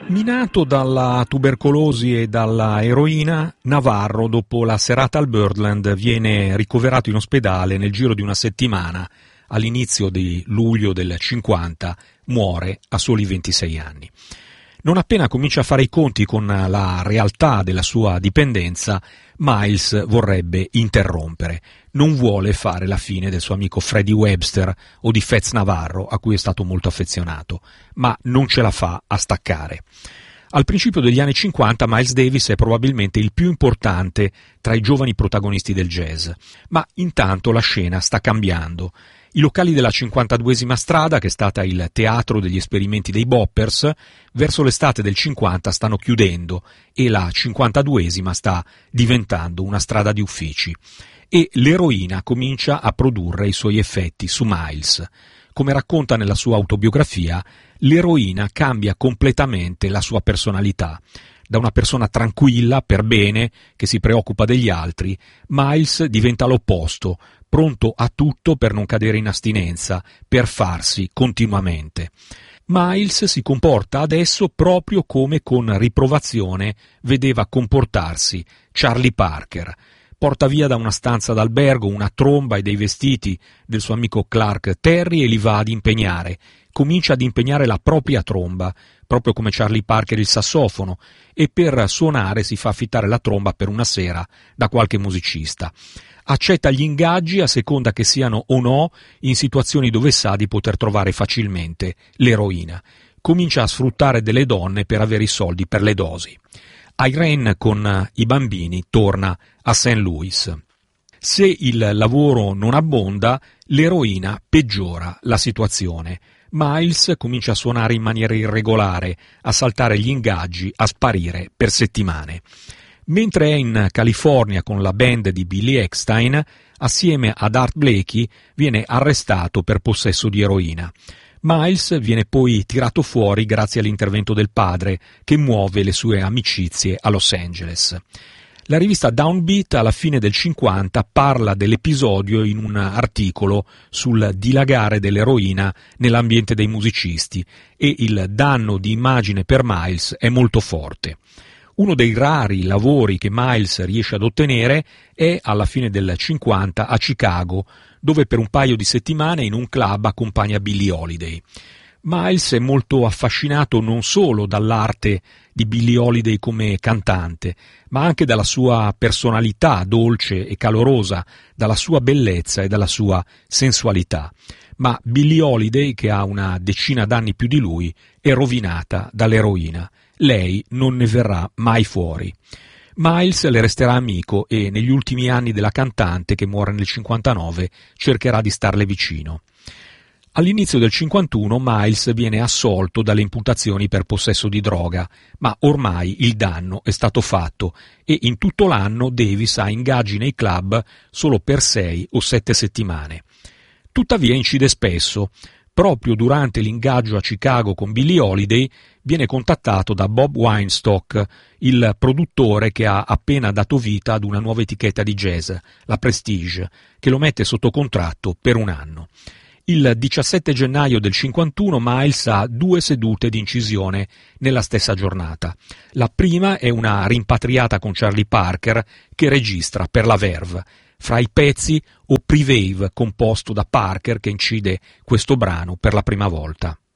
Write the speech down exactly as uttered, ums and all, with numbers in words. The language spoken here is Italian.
Minato dalla tubercolosi e dalla eroina, Navarro, dopo la serata al Birdland, viene ricoverato in ospedale. Nel giro di una settimana, all'inizio di luglio del cinquanta, muore a soli ventisei anni. Non appena comincia a fare i conti con la realtà della sua dipendenza, Miles vorrebbe interrompere. Non vuole fare la fine del suo amico Freddie Webster o di Fats Navarro, a cui è stato molto affezionato, ma non ce la fa a staccare. Al principio degli anni cinquanta Miles Davis è probabilmente il più importante tra i giovani protagonisti del jazz, ma intanto la scena sta cambiando. I locali della cinquantaduesima strada, che è stata il teatro degli esperimenti dei Boppers, verso l'estate del cinquanta stanno chiudendo e la cinquantaduesima sta diventando una strada di uffici. E l'eroina comincia a produrre i suoi effetti su Miles. Come racconta nella sua autobiografia, l'eroina cambia completamente la sua personalità. Da una persona tranquilla, per bene, che si preoccupa degli altri, Miles diventa l'opposto, pronto a tutto per non cadere in astinenza, per farsi continuamente. Miles si comporta adesso proprio come con riprovazione vedeva comportarsi Charlie Parker. Porta via da una stanza d'albergo una tromba e dei vestiti del suo amico Clark Terry e li va ad impegnare. Comincia ad impegnare la propria tromba, proprio come Charlie Parker il sassofono, e per suonare si fa affittare la tromba per una sera da qualche musicista. Accetta gli ingaggi a seconda che siano o no in situazioni dove sa di poter trovare facilmente l'eroina. Comincia a sfruttare delle donne per avere i soldi per le dosi. Irene con i bambini torna a Saint Louis. Se il lavoro non abbonda, l'eroina peggiora la situazione. Miles comincia a suonare in maniera irregolare, a saltare gli ingaggi, a sparire per settimane. Mentre è in California con la band di Billy Eckstine, assieme ad Art Blakey, viene arrestato per possesso di eroina. Miles viene poi tirato fuori grazie all'intervento del padre, che muove le sue amicizie a Los Angeles. La rivista Downbeat alla fine del cinquanta parla dell'episodio in un articolo sul dilagare dell'eroina nell'ambiente dei musicisti e il danno di immagine per Miles è molto forte. Uno dei rari lavori che Miles riesce ad ottenere è alla fine del cinquanta a Chicago, dove per un paio di settimane in un club accompagna Billie Holiday. Miles è molto affascinato non solo dall'arte di Billie Holiday come cantante, ma anche dalla sua personalità dolce e calorosa, dalla sua bellezza e dalla sua sensualità. Ma Billie Holiday, che ha una decina d'anni più di lui, è rovinata dall'eroina. Lei non ne verrà mai fuori. Miles le resterà amico e negli ultimi anni della cantante, che muore nel cinquantanove, cercherà di starle vicino. All'inizio del cinquantuno Miles viene assolto dalle imputazioni per possesso di droga, ma ormai il danno è stato fatto e in tutto l'anno Davis ha ingaggi nei club solo per sei o sette settimane. Tuttavia incide spesso. Proprio durante l'ingaggio a Chicago con Billie Holiday viene contattato da Bob Weinstock, il produttore che ha appena dato vita ad una nuova etichetta di jazz, la Prestige, che lo mette sotto contratto per un anno. Il diciassette gennaio del cinquantuno Miles ha due sedute di incisione nella stessa giornata. La prima è una rimpatriata con Charlie Parker che registra per la Verve. Fra i pezzi O Privave, composto da Parker, che incide questo brano per la prima volta.